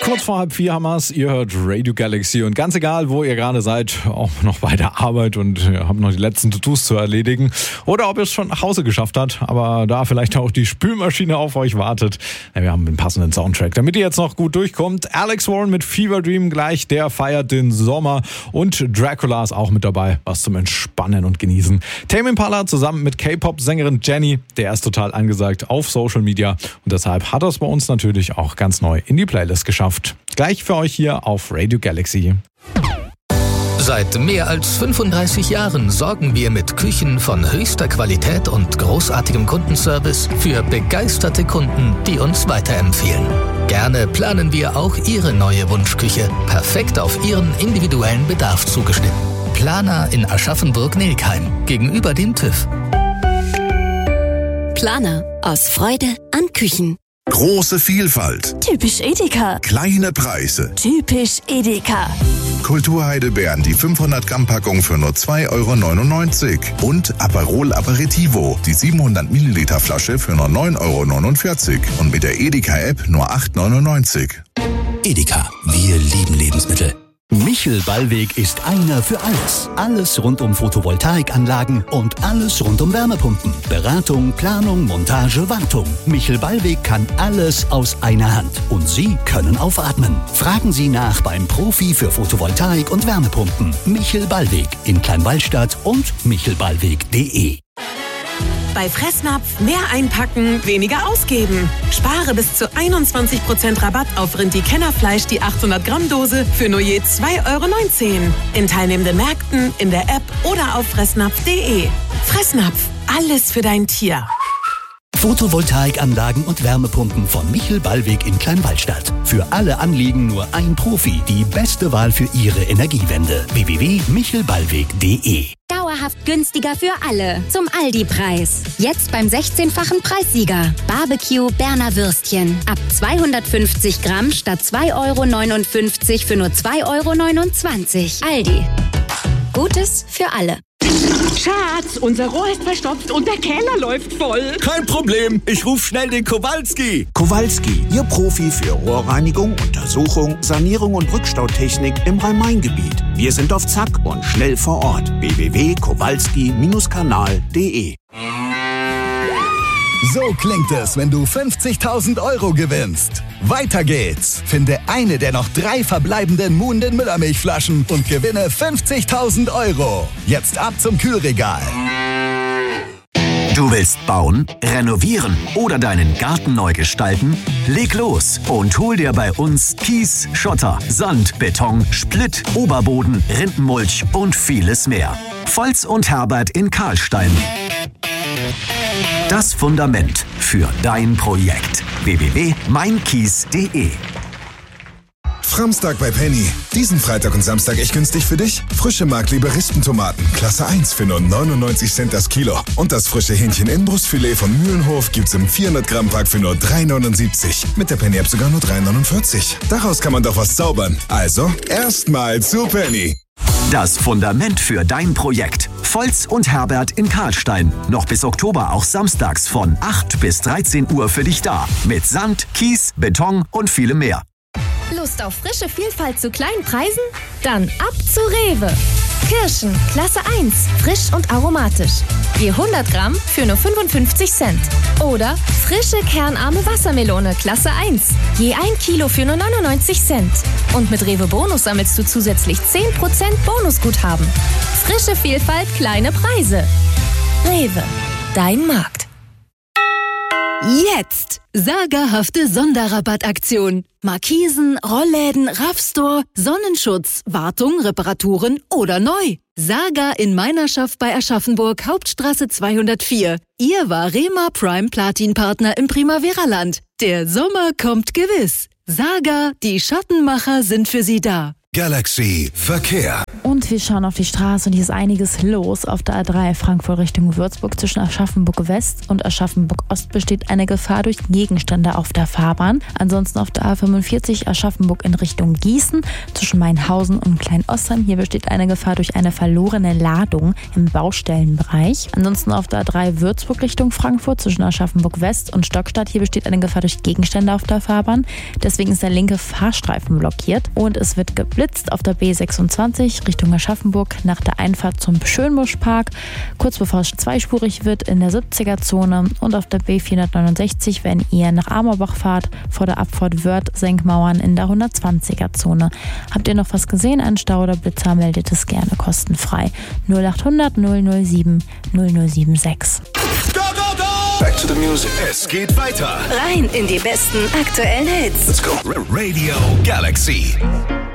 Kurz vor 3:30 haben wir's. Ihr hört Radio Galaxy und ganz egal, wo ihr gerade seid, auch noch bei der Arbeit und habt noch die letzten To-Dos zu erledigen oder ob ihr es schon nach Hause geschafft habt, aber da vielleicht auch die Spülmaschine auf euch wartet. Ja, wir haben den passenden Soundtrack, damit ihr jetzt noch gut durchkommt. Alex Warren mit Fever Dream gleich, der feiert den Sommer und Dracula ist auch mit dabei, was zum Entspannen und Genießen. Tame Impala zusammen mit K-Pop-Sängerin Jenny, der ist total angesagt auf Social Media und deshalb hat er es bei uns natürlich auch ganz neu in die Playlist geschafft. Gleich für euch hier auf Radio Galaxy. Seit mehr als 35 Jahren sorgen wir mit Küchen von höchster Qualität und großartigem Kundenservice für begeisterte Kunden, die uns weiterempfehlen. Gerne planen wir auch Ihre neue Wunschküche, perfekt auf Ihren individuellen Bedarf zugeschnitten. Planer in Aschaffenburg-Nelkheim, gegenüber dem TÜV. Planer, aus Freude an Küchen. Große Vielfalt. Typisch Edeka. Kleine Preise. Typisch Edeka. Kulturheidelbeeren, die 500 Gramm Packung für nur 2,99 €. Und Aperol Aperitivo, die 700 Milliliter Flasche für nur 9,49 €. Und mit der Edeka-App nur 8,99 €. Edeka, wir lieben Lebensmittel. Michel Ballweg ist einer für alles. Alles rund um Photovoltaikanlagen und alles rund um Wärmepumpen. Beratung, Planung, Montage, Wartung. Michel Ballweg kann alles aus einer Hand. Und Sie können aufatmen. Fragen Sie nach beim Profi für Photovoltaik und Wärmepumpen. Michel Ballweg in Kleinwallstadt und michelballweg.de. Bei Fressnapf mehr einpacken, weniger ausgeben. Spare bis zu 21% Rabatt auf Rindi-Kennerfleisch, die 800 Gramm Dose für nur je 2,19 €. In teilnehmenden Märkten, in der App oder auf fressnapf.de. Fressnapf, alles für dein Tier. Photovoltaikanlagen und Wärmepumpen von Michel Ballweg in Kleinwallstadt. Für alle Anliegen nur ein Profi. Die beste Wahl für Ihre Energiewende. www.michelballweg.de. Dauerhaft günstiger für alle. Zum Aldi-Preis. Jetzt beim 16-fachen Preissieger. Barbecue Berner Würstchen. Ab 250 Gramm statt 2,59 € für nur 2,29 €. Aldi. Gutes für alle. Schatz, unser Rohr ist verstopft und der Keller läuft voll. Kein Problem, ich rufe schnell den Kowalski. Kowalski, Ihr Profi für Rohrreinigung, Untersuchung, Sanierung und Rückstautechnik im Rhein-Main-Gebiet. Wir sind auf Zack und schnell vor Ort. www.kowalski-kanal.de. So klingt es, wenn du 50.000 € gewinnst. Weiter geht's. Finde eine der noch 3 verbleibenden Muhnden Müllermilchflaschen und gewinne 50.000 €. Jetzt ab zum Kühlregal. Du willst bauen, renovieren oder deinen Garten neu gestalten? Leg los und hol dir bei uns Kies, Schotter, Sand, Beton, Splitt, Oberboden, Rindenmulch und vieles mehr. Volz und Herbert in Karlstein. Das Fundament für dein Projekt. www.meinkies.de. Framstag bei Penny. Diesen Freitag und Samstag echt günstig für dich. Frische Mark-Liberistentomaten, Klasse 1 für nur 99 Cent das Kilo. Und das frische Hähnchen-Innenbrustfilet von Mühlenhof gibt's im 400 Gramm Pack für nur 3,79. Mit der Penny-App sogar nur 3,49. Daraus kann man doch was zaubern. Also, erstmal zu Penny. Das Fundament für dein Projekt. Volz und Herbert in Karlstein. Noch bis Oktober auch samstags von 8 bis 13 Uhr für dich da. Mit Sand, Kies, Beton und vielem mehr. Lust auf frische Vielfalt zu kleinen Preisen? Dann ab zu Rewe. Kirschen, Klasse 1, frisch und aromatisch. Je 100 Gramm für nur 55 Cent. Oder frische kernarme Wassermelone, Klasse 1. Je 1 Kilo für nur 99 Cent. Und mit Rewe Bonus sammelst du zusätzlich 10% Bonusguthaben. Frische Vielfalt, kleine Preise. Rewe, dein Markt. Jetzt! Sagerhafte Sonderrabattaktion. Markisen, Rollläden, Raffstore, Sonnenschutz, Wartung, Reparaturen oder neu. Saga in Meinerschaft bei Aschaffenburg, Hauptstraße 204. Ihr Varema Prime Platin Partner im Primavera-Land. Der Sommer kommt gewiss. Saga, die Schattenmacher sind für Sie da. Galaxy Verkehr. Und wir schauen auf die Straße und hier ist einiges los. Auf der A3 Frankfurt Richtung Würzburg zwischen Aschaffenburg West und Aschaffenburg Ost besteht eine Gefahr durch Gegenstände auf der Fahrbahn. Ansonsten auf der A45 Aschaffenburg in Richtung Gießen zwischen Mainhausen und Klein-Ostheim. Hier besteht eine Gefahr durch eine verlorene Ladung im Baustellenbereich. Ansonsten auf der A3 Würzburg Richtung Frankfurt zwischen Aschaffenburg West und Stockstadt. Hier besteht eine Gefahr durch Gegenstände auf der Fahrbahn. Deswegen ist der linke Fahrstreifen blockiert und es wird geblitzt auf der B26 Richtung Aschaffenburg nach der Einfahrt zum Schönbuschpark, kurz bevor es zweispurig wird in der 70er-Zone und auf der B469, wenn ihr nach Amorbach fahrt, vor der Abfahrt Wörth-Senkmauern in der 120er-Zone. Habt ihr noch was gesehen an Stau oder Blitzer, meldet es gerne kostenfrei. 0800 007 0076. Back to the music. Es geht weiter. Rein in die besten aktuellen Hits. Let's go. Radio Galaxy.